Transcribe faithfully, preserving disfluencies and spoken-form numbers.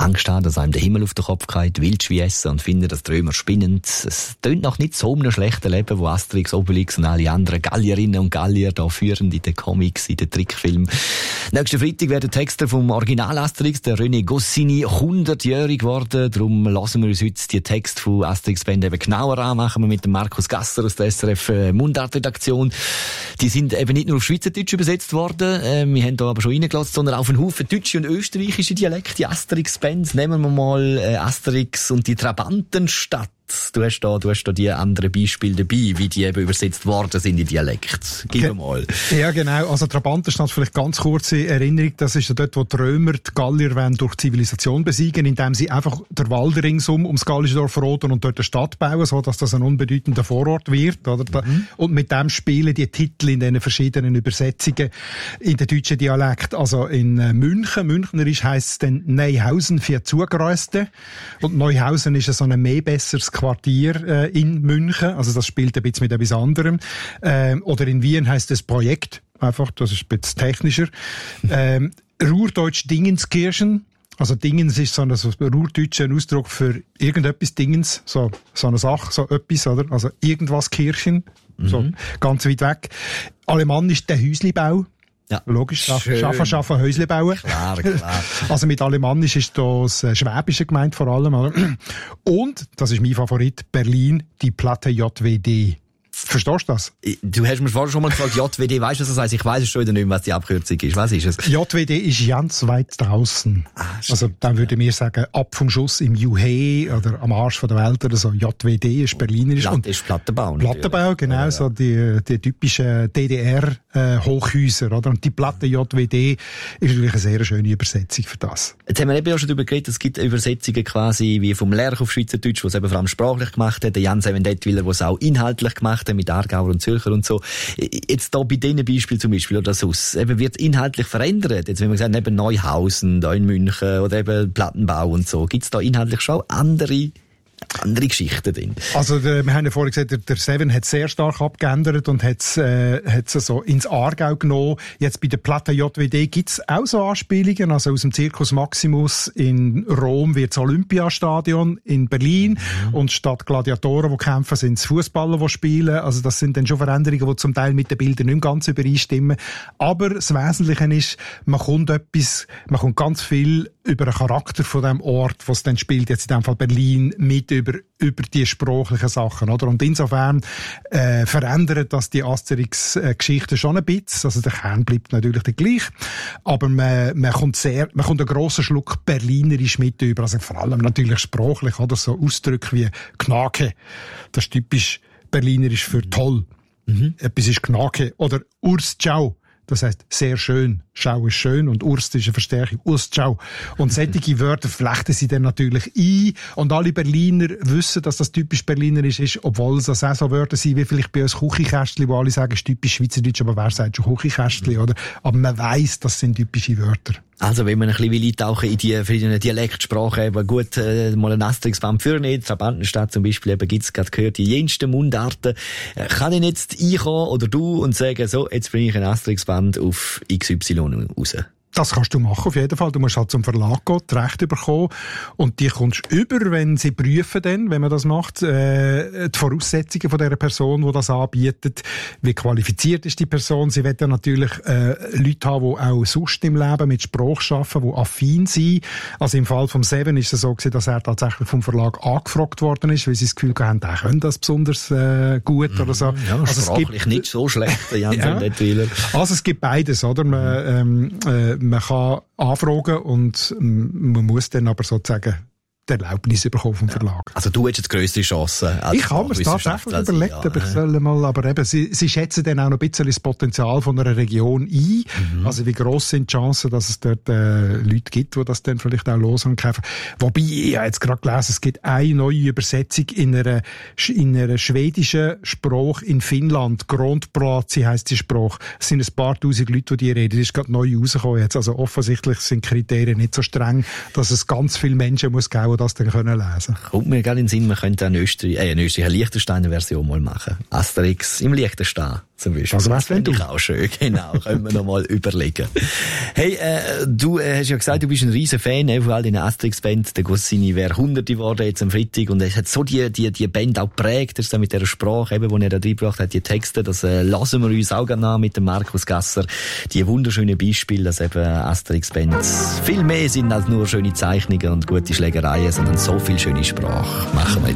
Angst haben, dass einem der Himmel auf den Kopf geht, Wildschwein essen und finden, dass die Römer spinnend. Es tönt noch nicht so einem schlechten Leben, wo Asterix, Obelix und alle anderen Gallierinnen und Gallier da führen in den Comics, in den Trickfilmen. Nächsten Freitag wird der Texter vom Original Asterix, der René Goscinny, hundertjährig geworden. Darum lassen wir uns heute die Texte von Asterix Band eben genauer an, machen wir mit dem Markus Gasser aus der S R F Mundart-Redaktion. Die sind eben nicht nur auf Schweizerdeutsch übersetzt worden, äh, wir haben da aber schon reingelassen, sondern auf einen Haufen deutsche und österreichische Dialekte, die Asterix-Band. Nehmen wir mal äh, Asterix und die Trabantenstadt. Du hast da, du hast da die anderen Beispiele dabei, wie die eben übersetzt worden sind in Dialekt. Gib mir mal. Ja, genau. Also Trabantenstadt, vielleicht ganz kurze Erinnerung, das ist ja dort, wo die Römer die Gallier wollen durch Zivilisation besiegen, indem sie einfach der Wald ringsum ums gallische Dorf roden und dort eine Stadt bauen, so dass das ein unbedeutender Vorort wird. Oder? Mhm. Und mit dem spielen die Titel in den verschiedenen Übersetzungen in den deutschen Dialekt. Also in München, Münchnerisch heisst es dann Neuhausen für Zugereiste. Und Neuhausen ist so ein mehr besseres Quartier äh, in München, also das spielt ein bisschen mit etwas anderem. Ähm, oder in Wien heisst es Projekt, einfach, das ist ein bisschen technischer. Ähm, Ruhrdeutsch Dingenskirchen, also Dingens ist so ein, so ein ruhrdeutscher Ausdruck für irgendetwas Dingens, so, so eine Sache, so etwas, oder? Also irgendwas Kirchen, mhm. so ganz weit weg. Alemannisch der Häuslibau. Ja. Logisch, schaffen, schaffen, Häusle bauen. Klar, klar. Also mit Alemannisch ist das Schwäbische gemeint vor allem. Und, das ist mein Favorit, Berlin, die Platte J W D. Verstehst du das? Du hast mir vorhin schon mal gefragt, J W D, weißt du, was das heisst? Ich weiss es schon wieder nicht mehr, was die Abkürzung ist. Was ist es? J W D ist ganz weit draussen. Ah, also, dann würde mir sagen, ab vom Schuss im Juhe oder am Arsch von der Welt oder so. J W D ist Berlinerisch. Platt ist Plattenbau. Plattenbau, genau, ja, ja. So die, die typischen D D R-Hochhäuser, oder? Und die Platte J W D ist natürlich eine sehr schöne Übersetzung für das. Jetzt haben wir eben auch schon darüber geredet, es gibt Übersetzungen quasi wie vom Lerch auf Schweizerdeutsch, was eben vor allem sprachlich gemacht hat, der Jan Sevendettwiller, was auch inhaltlich gemacht hat, mit Aargauer und Zürcher und so. Jetzt da bei diesen Beispielen zum Beispiel, oder das eben wird inhaltlich verändert. Jetzt, wenn man gesagt, eben Neuhausen, da in München, oder eben Plattenbau und so. Gibt es da inhaltlich schon andere andere Geschichten drin? Also, der, wir haben ja vorhin gesagt, der, der Seven hat sehr stark abgeändert und hat es äh, so ins Aargau genommen. Jetzt bei der Platte J W D gibt es auch so Anspielungen. Also aus dem Circus Maximus in Rom wird das Olympiastadion in Berlin mhm. und statt Gladiatoren, die kämpfen, sind es Fußballer, die spielen. Also das sind dann schon Veränderungen, die zum Teil mit den Bildern nicht ganz übereinstimmen. Aber das Wesentliche ist, man kommt etwas, man kommt ganz viel über den Charakter von dem Ort, was dann spielt, jetzt in dem Fall Berlin, mit über, über die sprachlichen Sachen, oder? Und insofern, äh, verändert das die Asterix-Geschichte schon ein bisschen. Also der Kern bleibt natürlich der gleich. Aber man, man kommt sehr, man kommt einen grossen Schluck Berlinerisch mit über. Also vor allem natürlich sprachlich, oder? So Ausdrücke wie Gnake. Das ist typisch Berlinerisch für toll. Mhm. Etwas ist Gnake. Oder Urs Ciao. Das heisst, sehr schön. Schau ist schön und Urst ist eine Verstärkung. Urst, schau. Und solche Wörter flechten sie dann natürlich ein. Und alle Berliner wissen, dass das typisch Berlinerisch ist, obwohl es auch so Wörter sind, wie vielleicht bei uns Küchenkästchen, wo alle sagen, es ist typisch Schweizerdeutsch, aber wer sagt schon Küchenkästchen, oder? Aber man weiss, das sind typische Wörter. Also, wenn man ein bisschen eintauchen in die verschiedenen Dialektsprachen, eben gut, äh, mal ein Asterix-Band für nicht, Trabantenstadt zum Beispiel, eben gibt's gerade gehört, die jensten Mundarten. Äh, kann ich jetzt einkommen, oder du, und sagen, so, jetzt bringe ich ein Asterix-Band auf X Y raus? Das kannst du machen, auf jeden Fall. Du musst halt zum Verlag gehen, die Rechte bekommen. Und die kommst du über, wenn sie prüfen dann, wenn man das macht, äh, die Voraussetzungen von dieser Person, die das anbietet. Wie qualifiziert ist die Person? Sie will ja natürlich äh, Leute haben, die auch sonst im Leben mit Sprache arbeiten, die affin sind. Also im Fall vom Seven ist es so gewesen, dass er tatsächlich vom Verlag angefragt worden ist, weil sie das Gefühl haben, der könnte das besonders äh, gut oder so. Ja, also sprachlich es gibt, nicht so schlecht, Jan ja. Also es gibt beides, oder? Man, ähm, äh, Man kann anfragen und man muss dann aber sozusagen die Erlaubnis bekommen vom Verlag. Also du hättest jetzt grösste Chancen. Ich habe mir das tatsächlich überlegt, aber ich soll mal, aber eben, sie, sie schätzen dann auch noch ein bisschen das Potenzial von einer Region ein. Mhm. Also wie gross sind die Chancen, dass es dort äh, Leute gibt, die das dann vielleicht auch los und kaufen. Wobei, ich habe jetzt gerade gelesen, es gibt eine neue Übersetzung in einer, in einer schwedischen Sprache in Finnland. Grundprazi heisst die Sprache. Es sind ein paar tausend Leute, die die reden. Das ist gerade neu rausgekommen jetzt. Also offensichtlich sind die Kriterien nicht so streng, dass es ganz viele Menschen muss geben, die das dann können lesen. Kommt mir gerade in den Sinn, man könnte eine, Österreich, äh, eine Österreicher Liechtensteiner Version mal machen. Asterix im Liechtenstein. zum Beispiel. Also was finde ich auch schön, genau. Können wir noch mal überlegen. Hey, äh, du äh, hast ja gesagt, du bist ein riesen Fan äh, von all den Asterix-Band. Der Goscinny wäre Hunderte geworden jetzt am Freitag und es hat so die, die, die Band auch geprägt, das ist mit dieser Sprache, eben, die er da reingebracht hat, die Texte, das äh, lassen wir uns auch gerne an mit dem Markus Gasser. Die wunderschönen Beispiele, dass eben Asterix-Band viel mehr sind als nur schöne Zeichnungen und gute Schlägereien, sondern so viel schöne Sprache. Machen wir